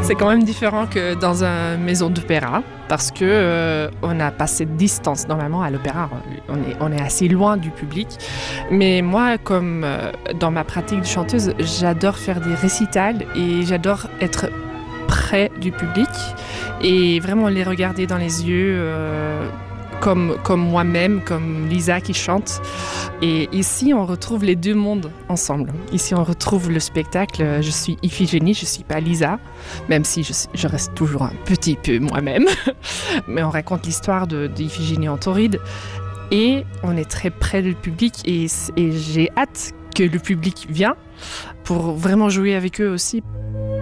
C'est quand même différent que dans une maison d'opéra parce que on n'a pas cette distance. Normalement, à l'opéra, on est assez loin du public. Mais moi, comme dans ma pratique de chanteuse, j'adore faire des récitals et j'adore être près du public et vraiment les regarder dans les yeux comme moi-même, comme Lisa qui chante. Et ici, on retrouve les deux mondes ensemble. Ici, on retrouve le spectacle. Je suis Iphigénie, je ne suis pas Lisa, même si je reste toujours un petit peu moi-même. Mais on raconte l'histoire d'Iphigénie en Tauride. Et on est très près du public et j'ai hâte que le public vienne pour vraiment jouer avec eux aussi.